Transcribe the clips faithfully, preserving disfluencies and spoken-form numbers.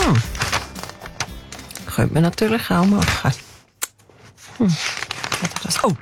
Hm. Könnte man natürlich auch machen. Hm. Das? Oh,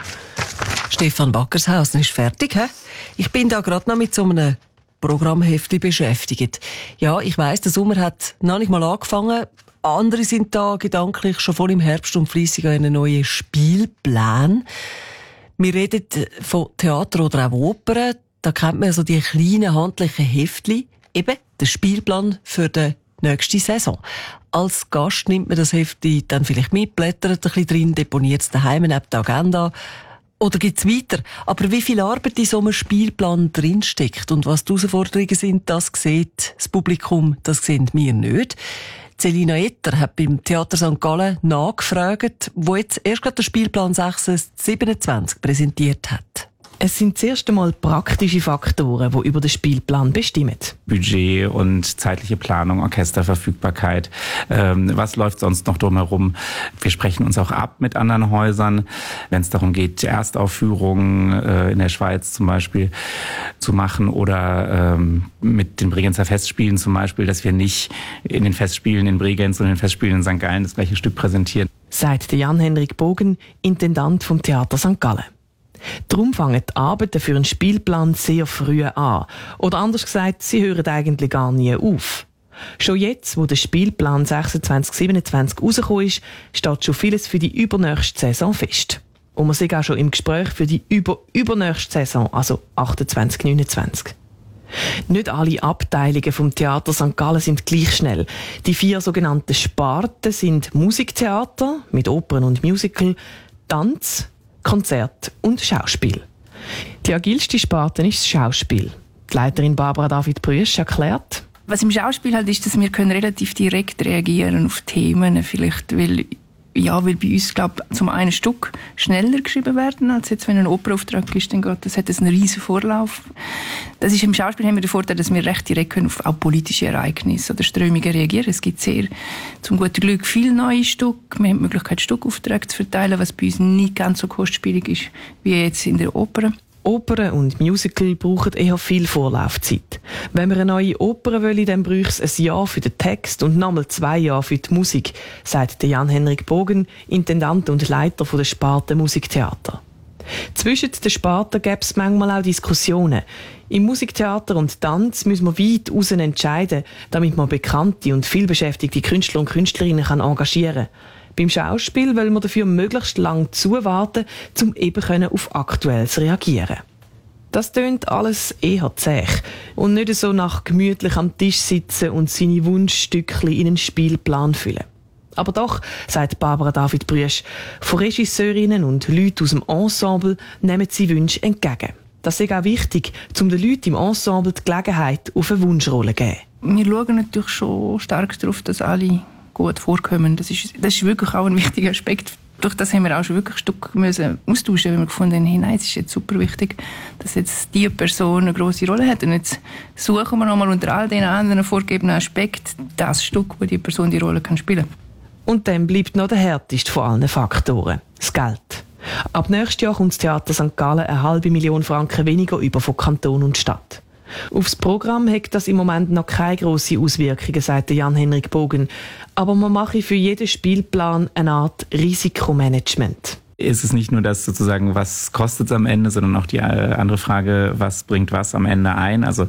Stefan Wackershausen ist fertig. He? Ich bin da gerade noch mit so einem Programmheftchen beschäftigt. Ja, ich weiss, der Sommer hat noch nicht mal angefangen. Andere sind da gedanklich schon voll im Herbst und fleissig an einen neuen Spielplan. Wir reden von Theater oder auch Opern. Da kennt man so die kleinen handlichen Heftchen. Eben, der Spielplan für die nächste Saison. Als Gast nimmt man das Heftchen dann vielleicht mit, blättert ein bisschen drin, deponiert es daheim neben der Agenda. Oder geht's weiter? Aber wie viel Arbeit in so einem Spielplan drinsteckt und was die Herausforderungen sind, das sieht das Publikum, das sehen wir nicht. Celina Etter hat beim Theater Sankt Gallen nachgefragt, wo jetzt erst gerade der Spielplan sechzehn siebenundzwanzig präsentiert hat. Es sind zuerst einmal praktische Faktoren, die über den Spielplan bestimmen. Budget und zeitliche Planung, Orchesterverfügbarkeit. Ähm, was läuft sonst noch drumherum? Wir sprechen uns auch ab mit anderen Häusern, wenn es darum geht, Erstaufführungen äh, in der Schweiz zum Beispiel zu machen oder ähm, mit den Bregenzer Festspielen zum Beispiel, dass wir nicht in den Festspielen in Bregenz und in den Festspielen in Sankt Gallen das gleiche Stück präsentieren. Sagt Jan-Henrik Bogen, Intendant vom Theater Sankt Gallen. Darum fangen die Arbeiten für einen Spielplan sehr früh an. Oder anders gesagt, sie hören eigentlich gar nie auf. Schon jetzt, wo der Spielplan sechsundzwanzig siebenundzwanzig rausgekommen ist, steht schon vieles für die übernächste Saison fest. Und wir sind auch schon im Gespräch für die über-übernächste Saison, also achtundzwanzig neunundzwanzig. Nicht alle Abteilungen vom Theater Sankt Gallen sind gleich schnell. Die vier sogenannten Sparten sind Musiktheater mit Opern und Musical, Tanz, Konzert und Schauspiel. Die agilste Sparte ist das Schauspiel. Die Leiterin Barbara David Brüsch erklärt: Was im Schauspiel halt ist, dass wir können relativ direkt reagieren auf Themen, vielleicht, weil, ja, weil bei uns, glaube ich, zum einen Stück schneller geschrieben werden, als jetzt, wenn ein Operauftrag ist, dann geht das, hat das einen riesen Vorlauf. Das ist, im Schauspiel haben wir den Vorteil, dass wir recht direkt können auf auch politische Ereignisse oder Strömungen reagieren. Es gibt sehr, zum guten Glück, viele neue Stücke. Wir haben die Möglichkeit, Stückaufträge zu verteilen, was bei uns nicht ganz so kostspielig ist, wie jetzt in der Oper. Opern und Musical brauchen eher viel Vorlaufzeit. Wenn wir eine neue Oper wollen, dann braucht es ein Jahr für den Text und nochmal zwei Jahre für die Musik, sagt Jan-Henrik Bogen, Intendant und Leiter der Sparte Musiktheater. Zwischen den Sparten gäbe es manchmal auch Diskussionen. Im Musiktheater und Tanz müssen wir weit raus entscheiden, damit man bekannte und vielbeschäftigte Künstler und Künstlerinnen kann engagieren kann. Beim Schauspiel wollen wir dafür möglichst lang zuwarten, um eben auf Aktuelles reagieren. Das tönt alles eher zäh und nicht so nach gemütlich am Tisch sitzen und seine Wunschstückchen in einen Spielplan füllen. Aber doch, sagt Barbara David Brüsch, von Regisseurinnen und Leuten aus dem Ensemble nehmen sie Wünsche entgegen. Das ist auch wichtig, um den Leuten im Ensemble die Gelegenheit auf eine Wunschrolle zu geben. Wir schauen natürlich schon stark darauf, dass alle gut vorkommen. Das ist, das ist wirklich auch ein wichtiger Aspekt. Durch das haben wir auch schon wirklich ein Stück müssen austauschen, weil wir gefunden haben, hey, nein, es ist jetzt super wichtig, dass jetzt diese Person eine grosse Rolle hat. Und jetzt suchen wir nochmal unter all den anderen vorgegebenen Aspekten das Stück, wo die Person die Rolle kann spielen kann. Und dann bleibt noch der härteste von allen Faktoren: das Geld. Ab nächstes Jahr kommt das Theater Sankt Gallen eine halbe Million Franken weniger über von Kanton und Stadt. Aufs Programm hat das im Moment noch keine grossen Auswirkungen, sagt Jan-Henrik Bogen. Aber man mache für jeden Spielplan eine Art Risikomanagement. Ist es nicht nur das sozusagen, was kostet es am Ende, sondern auch die andere Frage, was bringt was am Ende ein? Also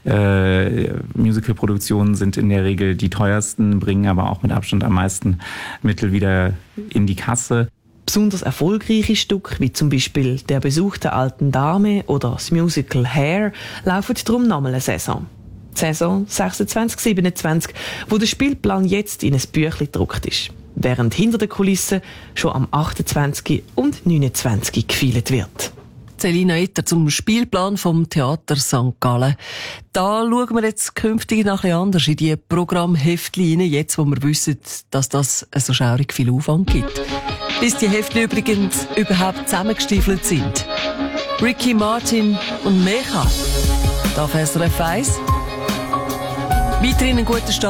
äh, Musicalproduktionen sind in der Regel die teuersten, bringen aber auch mit Abstand am meisten Mittel wieder in die Kasse. Besonders erfolgreiche Stücke, wie zum Beispiel «Der Besuch der alten Dame» oder das Musical «Hair», laufen darum nochmal eine Saison. Die Saison sechsundzwanzig siebenundzwanzig, wo der Spielplan jetzt in ein Büchlein gedruckt ist, während hinter den Kulissen schon am achtundzwanzig und neunundzwanzig gefeilt wird. Celina Etter zum Spielplan vom Theater Sankt Gallen. Da schauen wir jetzt künftig noch ein bisschen anders in die Programmheftchen rein, jetzt wo wir wissen, dass das so schaurig viel Aufwand gibt. Bis die Heftchen übrigens überhaupt zusammengestiefelt sind. Ricky Martin und Mecha. Da auf S R F eins. Weiterhin einen guten Start.